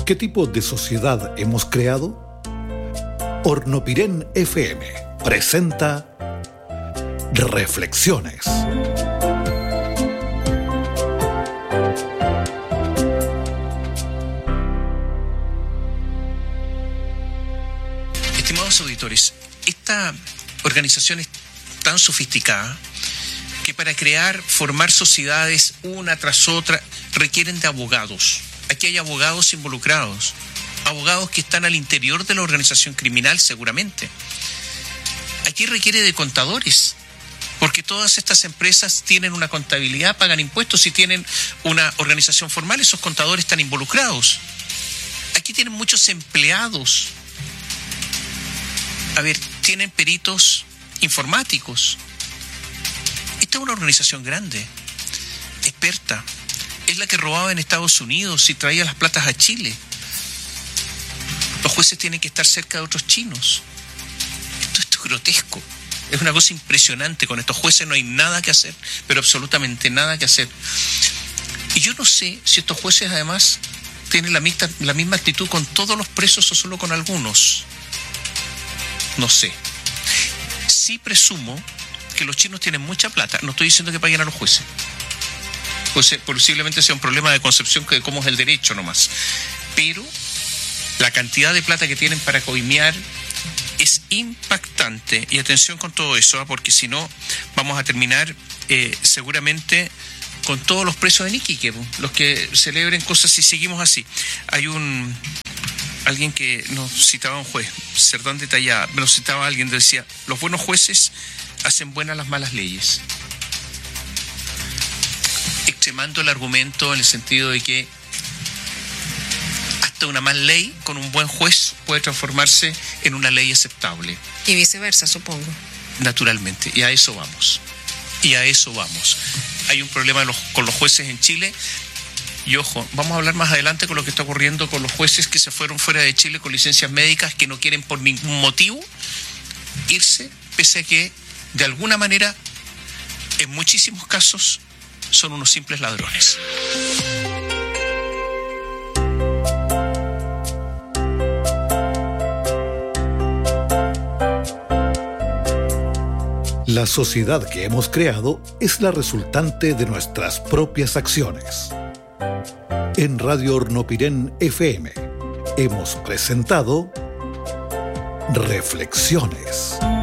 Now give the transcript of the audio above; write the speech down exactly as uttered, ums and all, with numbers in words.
¿Qué tipo de sociedad hemos creado? Hornopiren F M presenta Reflexiones. Estimados auditores, esta organización es tan sofisticada que para crear, formar sociedades una tras otra requieren de abogados. Aquí hay abogados involucrados, abogados que están al interior de la organización criminal seguramente. Aquí requiere de contadores, porque todas estas empresas tienen una contabilidad, pagan impuestos y tienen una organización formal, esos contadores están involucrados. Aquí tienen muchos empleados. A ver, tienen peritos informáticos. Esta es una organización grande, experta. Es la que robaba en Estados Unidos y traía las platas a Chile. Los jueces tienen que estar cerca de otros chinos. Esto, esto es grotesco. Es una cosa impresionante. Con estos jueces no hay nada que hacer, pero absolutamente nada que hacer. Y yo no sé si estos jueces además tienen la misma, la misma actitud con todos los presos o solo con algunos. No sé. Sí presumo que los chinos tienen mucha plata. No estoy diciendo que paguen a los jueces. Pues posiblemente sea un problema de concepción de cómo es el derecho nomás. Pero la cantidad de plata que tienen para coimear es impactante. Y atención con todo eso, ¿eh? Porque si no vamos a terminar eh, seguramente con todos los presos en Iquique, los que celebren cosas si seguimos así. Hay un... Alguien que nos citaba un juez, Cerdán de Tallada, nos citaba alguien, decía, los buenos jueces hacen buenas las malas leyes. Extremando el argumento en el sentido de que hasta una mal ley con un buen juez puede transformarse en una ley aceptable. Y viceversa, supongo. Naturalmente, y a eso vamos. Y a eso vamos. Hay un problema de los, con los jueces en Chile. Y ojo, vamos a hablar más adelante con lo que está ocurriendo con los jueces que se fueron fuera de Chile con licencias médicas, que no quieren por ningún motivo irse, pese a que de alguna manera, en muchísimos casos, son unos simples ladrones. La sociedad que hemos creado es la resultante de nuestras propias acciones. En Radio Hornopiren F M hemos presentado Reflexiones.